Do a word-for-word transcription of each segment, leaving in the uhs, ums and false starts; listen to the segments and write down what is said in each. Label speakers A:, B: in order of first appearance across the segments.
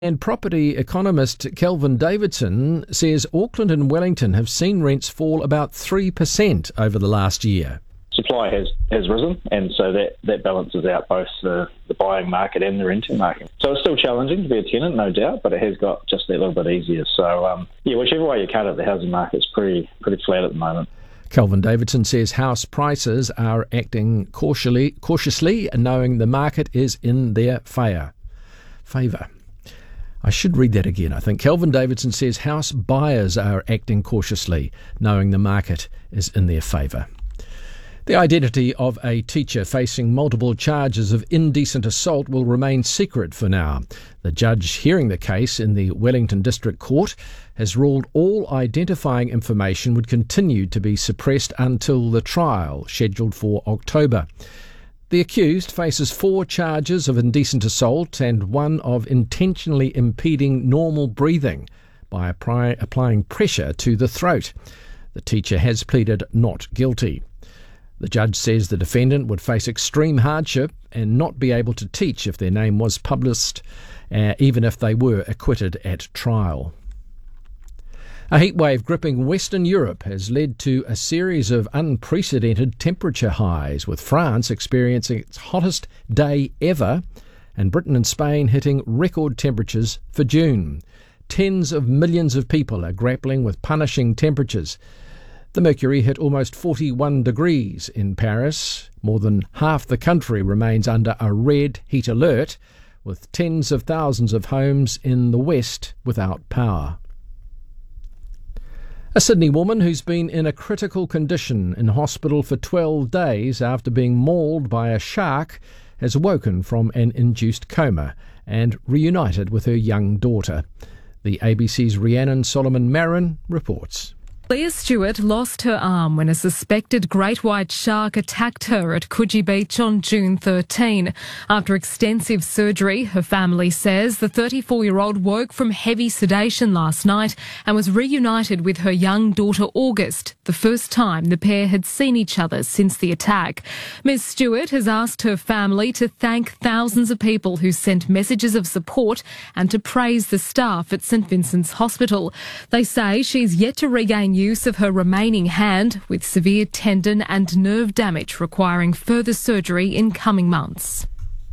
A: And property economist Kelvin Davidson says Auckland and Wellington have seen rents fall about three percent over the last year.
B: Supply has, has risen, and so that, that balances out both the, the buying market and the renting market. So it's still challenging to be a tenant, no doubt, but it has got just that little bit easier. So, um, yeah, whichever way you cut it, the housing market's pretty pretty flat at the moment.
A: Kelvin Davidson says house prices are acting cautiously, cautiously knowing the market is in their favour. Favour. I should read that again, I think. Kelvin Davidson says house buyers are acting cautiously, knowing the market is in their favour. The identity of a teacher facing multiple charges of indecent assault will remain secret for now. The judge hearing the case in the Wellington District Court has ruled all identifying information would continue to be suppressed until the trial, scheduled for October. The accused faces four charges of indecent assault and one of intentionally impeding normal breathing by apply, applying pressure to the throat. The teacher has pleaded not guilty. The judge says the defendant would face extreme hardship and not be able to teach if their name was published, uh, even if they were acquitted at trial. A heatwave gripping Western Europe has led to a series of unprecedented temperature highs, with France experiencing its hottest day ever and Britain and Spain hitting record temperatures for June. Tens of millions of people are grappling with punishing temperatures. The mercury hit almost forty-one degrees in Paris. More than half the country remains under a red heat alert, with tens of thousands of homes in the west without power. A Sydney woman who's been in a critical condition in hospital for twelve days after being mauled by a shark has woken from an induced coma and reunited with her young daughter. The A B C's Rhiannon Solomon-Marin reports.
C: Leah Stewart lost her arm when a suspected great white shark attacked her at Coogee Beach on June thirteenth. After extensive surgery, her family says the thirty-four-year-old woke from heavy sedation last night and was reunited with her young daughter August, the first time the pair had seen each other since the attack. Miz Stewart has asked her family to thank thousands of people who sent messages of support and to praise the staff at St Vincent's Hospital. They say she's yet to regain use of her remaining hand, with severe tendon and nerve damage requiring further surgery in coming months.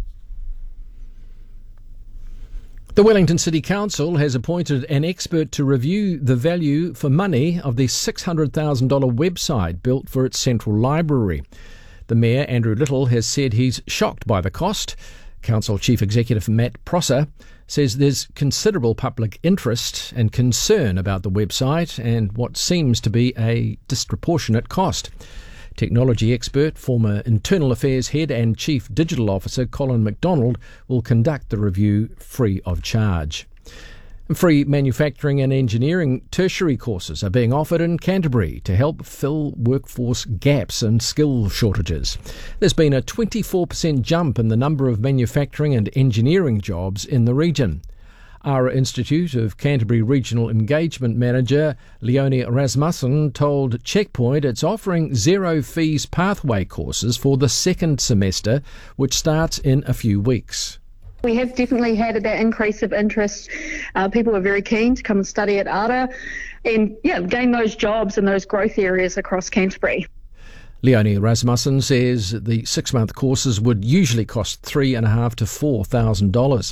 A: The Wellington City Council has appointed an expert to review the value for money of the six hundred thousand dollars website built for its central library. The Mayor, Andrew Little, has said he's shocked by the cost. Council Chief Executive Matt Prosser says there's considerable public interest and concern about the website and what seems to be a disproportionate cost. Technology expert, former Internal Affairs Head and Chief Digital Officer Colin McDonald will conduct the review free of charge. Free manufacturing and engineering tertiary courses are being offered in Canterbury to help fill workforce gaps and skill shortages. There's been a twenty-four percent jump in the number of manufacturing and engineering jobs in the region. Ara Institute of Canterbury Regional Engagement Manager Leonie Rasmussen told Checkpoint it's offering zero fees pathway courses for the second semester, which starts in a few weeks.
D: We have definitely had that increase of interest. Uh, people are very keen to come and study at Ara and yeah, gain those jobs in those growth areas across Canterbury.
A: Leonie Rasmussen says the six-month courses would usually cost three and a half to four thousand dollars.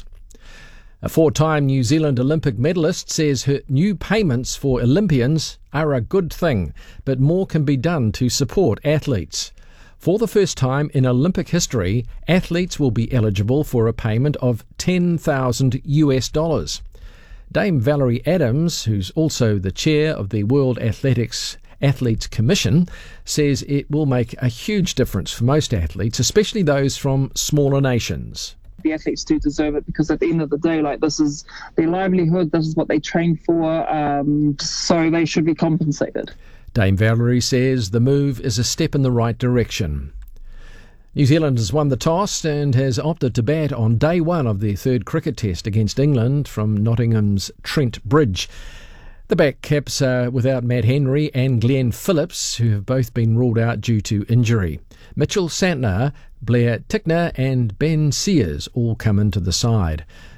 A: A four-time New Zealand Olympic medalist says her new payments for Olympians are a good thing, but more can be done to support athletes. For the first time in Olympic history, athletes will be eligible for a payment of ten thousand US dollars. Dame Valerie Adams, who's also the chair of the World Athletics Athletes Commission, says it will make a huge difference for most athletes, especially those from smaller nations.
E: The athletes do deserve it because at the end of the day, like, this is their livelihood, this is what they train for, um, so they should be compensated.
A: Dame Valerie says the move is a step in the right direction. New Zealand has won the toss and has opted to bat on day one of their third cricket test against England from Nottingham's Trent Bridge. The back caps are without Matt Henry and Glenn Phillips, who have both been ruled out due to injury. Mitchell Santner, Blair Tickner and Ben Sears all come into the side.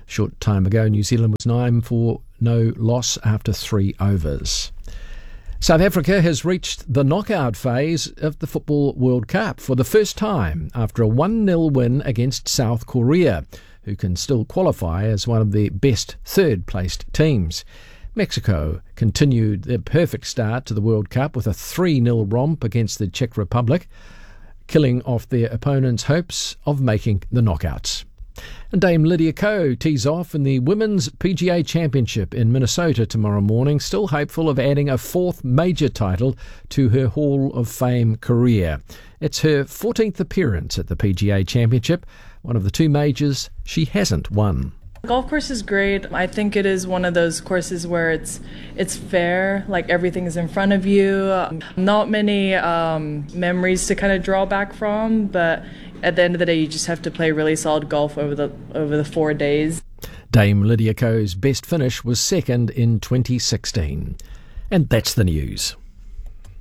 A: Short time ago, New Zealand was nine for no loss after three overs. South Africa has reached the knockout phase of the Football World Cup for the first time after a one nil win against South Korea, who can still qualify as one of the best third-placed teams. Mexico continued their perfect start to the World Cup with a three nil romp against the Czech Republic, killing off their opponents' hopes of making the knockouts. And Dame Lydia Ko tees off in the Women's P G A Championship in Minnesota tomorrow morning, still hopeful of adding a fourth major title to her Hall of Fame career. It's her fourteenth appearance at the P G A Championship, one of the two majors she hasn't won.
F: Golf course is great. I think it is one of those courses where it's it's fair, like everything is in front of you. Not many um, memories to kind of draw back from, but at the end of the day, you just have to play really solid golf over the over the four days.
A: Dame Lydia Ko's best finish was second in twenty sixteen. And that's the news.